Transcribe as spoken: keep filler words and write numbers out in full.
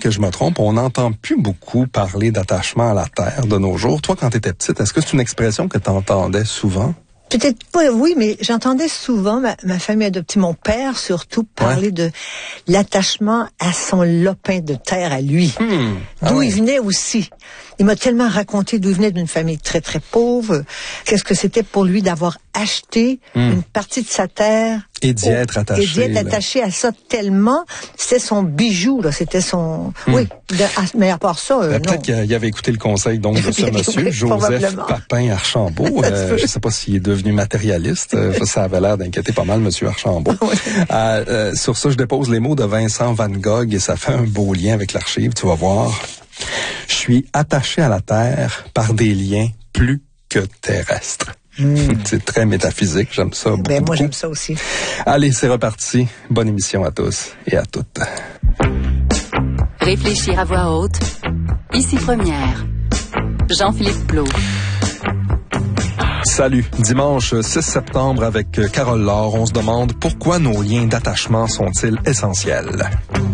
que je me trompe, on n'entend plus beaucoup parler d'attachement à la terre de nos jours. Toi, quand tu étais petite, est-ce que c'est une expression que tu entendais souvent? Peut-être pas, oui, mais j'entendais souvent ma, ma famille adoptive, mon père surtout, parler ouais. de l'attachement à son lopin de terre à lui. Hmm. Ah d'où ouais. il venait aussi. Il m'a tellement raconté d'où il venait, d'une famille très, très pauvre. Qu'est-ce que c'était pour lui d'avoir acheté hmm. une partie de sa terre. Et d'y être attaché. Et d'y être attaché à ça tellement. C'était son bijou, là. C'était son... Hmm. Oui. De, mais à part ça, euh, ben, peut-être qu'il avait écouté le conseil donc de ce monsieur, Joseph Papin Archambault. euh, je ne sais pas s'il est devenu matérialiste. Ça avait l'air d'inquiéter pas mal monsieur Archambault. Oui. Euh, euh, sur ça, je dépose les mots de Vincent Van Gogh et ça fait un beau lien avec l'archive, tu vas voir. Je suis attaché à la terre par des liens plus que terrestres. Mmh. C'est très métaphysique, j'aime ça beaucoup. Ben, moi, beaucoup. j'aime ça aussi. Allez, c'est reparti. Bonne émission à tous et à toutes. Réfléchir à voix haute. Ici Première. Jean-Philippe Plaud. Salut. Dimanche six septembre avec Carole Laure, on se demande pourquoi nos liens d'attachement sont-ils essentiels?